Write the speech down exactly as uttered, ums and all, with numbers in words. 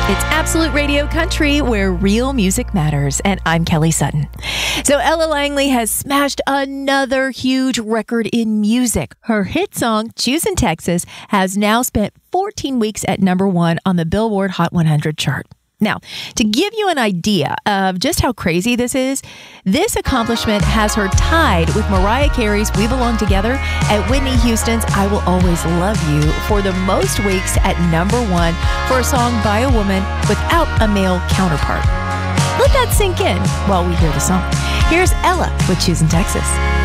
It's Absolute Radio Country, where real music matters, and I'm Kelly Sutton. So Ella Langley has smashed another huge record in music. Her hit song, Choosing Texas, has now spent fourteen weeks at number one on the Billboard Hot one hundred chart. Now, to give you an idea of just how crazy this is, this accomplishment has her tied with Mariah Carey's We Belong Together and Whitney Houston's I Will Always Love You for the most weeks at number one for a song by a woman without a male counterpart. Let that sink in while we hear the song. Here's Ella with Choosing Texas.